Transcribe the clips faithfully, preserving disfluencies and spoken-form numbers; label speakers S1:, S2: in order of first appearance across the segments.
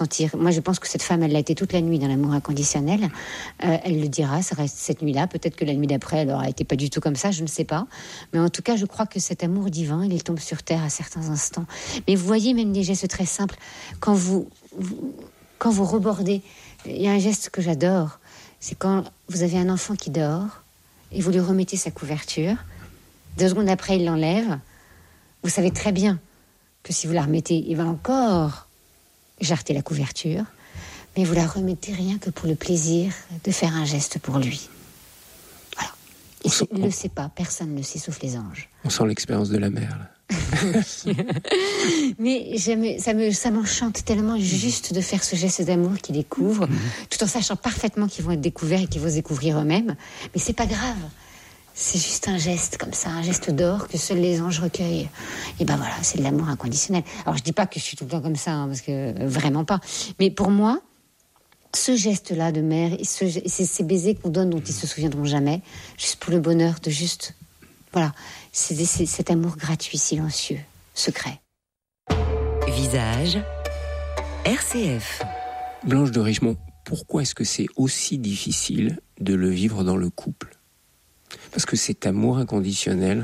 S1: Moi, je pense que cette femme, elle l'a été toute la nuit dans l'amour inconditionnel. Euh, elle le dira, ça reste cette nuit-là. Peut-être que la nuit d'après, elle aura été pas du tout comme ça, je ne sais pas. Mais en tout cas, je crois que cet amour divin, il tombe sur terre à certains instants. Mais vous voyez, même des gestes très simples. Quand vous, vous, quand vous rebordez, il y a un geste que j'adore. C'est quand vous avez un enfant qui dort et vous lui remettez sa couverture. Deux secondes après, il l'enlève. Vous savez très bien que si vous la remettez, il va encore jarter la couverture, mais vous la remettez rien que pour le plaisir de faire un geste pour lui. Voilà. Et
S2: sent,
S1: il ne
S2: on...
S1: le sait pas, personne ne le sait, sauf les anges.
S2: On sent l'expérience de la mère, là.
S1: Mais ça, me, ça m'enchante tellement juste de faire ce geste d'amour qu'ils découvrent, mmh. tout en sachant parfaitement qu'ils vont être découverts et qu'ils vont se découvrir eux-mêmes. Mais c'est pas grave. C'est juste un geste comme ça, un geste d'or que seuls les anges recueillent. Et ben voilà, c'est de l'amour inconditionnel. Alors je dis pas que je suis tout le temps comme ça, hein, parce que euh, vraiment pas. Mais pour moi, ce geste-là de mère, et ce, c'est ces baisers qu'on donne dont ils se souviendront jamais, juste pour le bonheur de juste, voilà, c'est, c'est cet amour gratuit, silencieux, secret.
S3: Visage, R C F.
S2: Blanche de Richemont, pourquoi est-ce que c'est aussi difficile de le vivre dans le couple ? Parce que cet amour inconditionnel,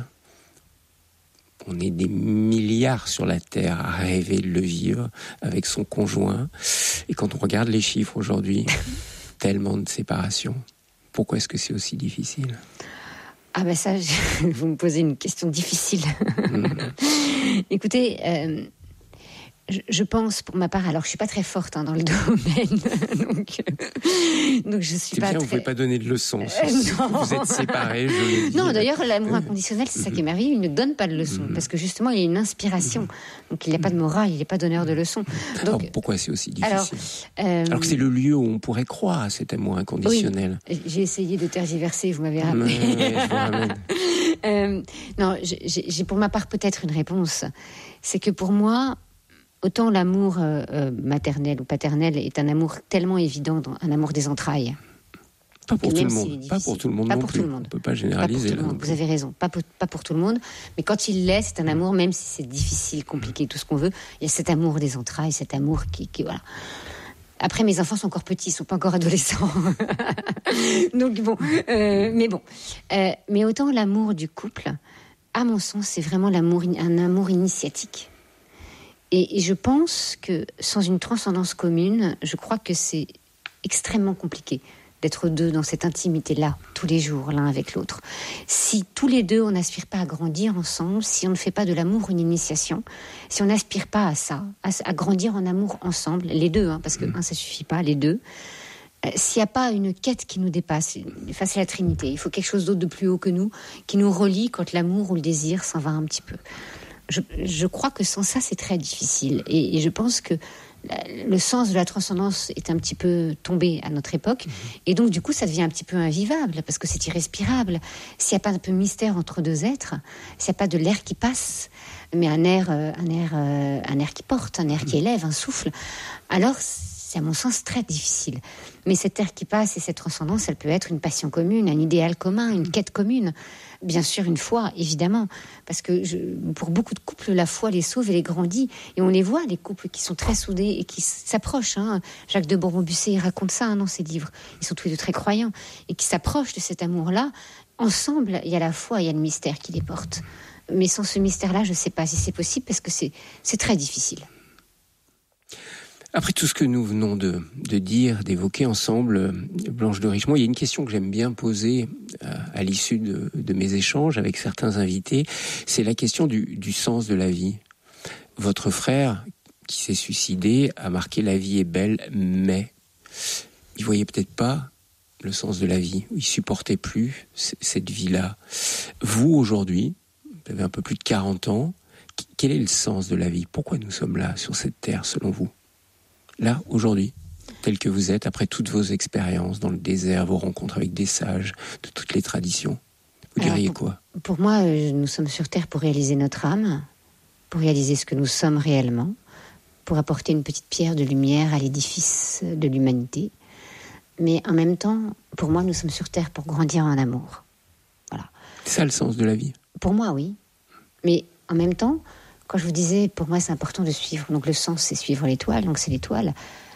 S2: on est des milliards sur la Terre à rêver de le vivre avec son conjoint. Et quand on regarde les chiffres aujourd'hui, tellement de séparations. Pourquoi est-ce que c'est aussi difficile ?
S1: Ah ben ça, je... vous me posez une question difficile. Mmh. Écoutez... Euh... Je, je pense, pour ma part, alors je suis pas très forte hein, dans le domaine, donc, euh, donc je suis
S2: c'est
S1: pas
S2: bien,
S1: très...
S2: vous pouvez pas donner de leçons. Euh, vous êtes séparés, je l'ai dit.
S1: Non, d'ailleurs, l'amour inconditionnel, c'est ça qui est merveilleux, il ne donne pas de leçons, parce que justement, il y a une inspiration. Donc il n'y a pas de morale, il n'y a pas donneur de leçons. Donc,
S2: alors, pourquoi c'est aussi difficile
S1: alors, euh... alors
S2: que c'est le lieu où on pourrait croire à cet amour inconditionnel.
S1: Oui, j'ai essayé de tergiverser, vous m'avez rappelé.
S2: Ouais, ouais, je vous ramène.
S1: euh, non, j'ai, j'ai pour ma part peut-être une réponse. C'est que pour moi, autant l'amour euh, euh, maternel ou paternel est un amour tellement évident, un amour des entrailles.
S2: Pas pour tout le monde. Pas pour tout le monde.
S1: Pas
S2: non
S1: pour
S2: plus.
S1: tout le monde.
S2: On peut pas généraliser.
S1: Pas pour tout le monde. Vous avez raison. Pas pour, pas pour tout le monde. Mais quand il l'est, c'est un amour, même si c'est difficile, compliqué, tout ce qu'on veut. Il y a cet amour des entrailles, cet amour qui, qui voilà. Après, mes enfants sont encore petits, ils sont pas encore adolescents. Donc bon, euh, mais bon. Euh, mais autant l'amour du couple, à mon sens, c'est vraiment l'amour, un amour initiatique. Et, et je pense que sans une transcendance commune, je crois que c'est extrêmement compliqué d'être deux dans cette intimité-là, tous les jours, l'un avec l'autre. Si tous les deux, on n'aspire pas à grandir ensemble, si on ne fait pas de l'amour une initiation, si on n'aspire pas à ça, à, à grandir en amour ensemble, les deux, hein, parce que un, ça suffit pas, les deux, euh, s'il n'y a pas une quête qui nous dépasse, face à la Trinité, il faut quelque chose d'autre de plus haut que nous, qui nous relie quand l'amour ou le désir s'en va un petit peu. Je, je crois que sans ça, c'est très difficile. Et, et je pense que la, le sens de la transcendance est un petit peu tombé à notre époque. Mmh. Et donc, du coup, ça devient un petit peu invivable, parce que c'est irrespirable. S'il n'y a pas un peu de mystère entre deux êtres, s'il n'y a pas de l'air qui passe, mais un air, euh, un air, euh, un air qui porte, un air qui élève, un souffle, alors c'est à mon sens très difficile. Mais cet air qui passe et cette transcendance, elle peut être une passion commune, un idéal commun, une quête commune. Bien sûr, une foi, évidemment, parce que je, pour beaucoup de couples, la foi les sauve et les grandit. Et on les voit, les couples qui sont très soudés et qui s'approchent. Hein. Jacques de Bourbon-Bussé, il raconte ça hein, dans ses livres. Ils sont tous les deux très croyants et qui s'approchent de cet amour-là. Ensemble, il y a la foi, il y a le mystère qui les porte. Mais sans ce mystère-là, je ne sais pas si c'est possible, parce que c'est, c'est très difficile.
S2: Après tout ce que nous venons de, de dire, d'évoquer ensemble, Blanche de Richemont, il y a une question que j'aime bien poser à, à l'issue de, de mes échanges avec certains invités, c'est la question du, du sens de la vie. Votre frère, qui s'est suicidé, a marqué « La vie est belle, mais » il voyait peut-être pas le sens de la vie, il supportait plus c- cette vie-là. Vous, aujourd'hui, vous avez un peu plus de quarante ans, quel est le sens de la vie ? Pourquoi nous sommes là, sur cette terre, selon vous ? Là, aujourd'hui, tel que vous êtes, après toutes vos expériences dans le désert, vos rencontres avec des sages, de toutes les traditions, vous diriez
S1: Alors, pour,
S2: quoi ?
S1: Pour moi, euh, nous sommes sur Terre pour réaliser notre âme, pour réaliser ce que nous sommes réellement, pour apporter une petite pierre de lumière à l'édifice de l'humanité. Mais en même temps, pour moi, nous sommes sur Terre pour grandir en amour. Voilà.
S2: C'est ça le sens de la vie ?
S1: Pour moi, oui. Mais en même temps, Quand je vous disais, pour moi, c'est important de suivre. Donc le sens, c'est suivre l'étoile. Donc c'est l'étoile.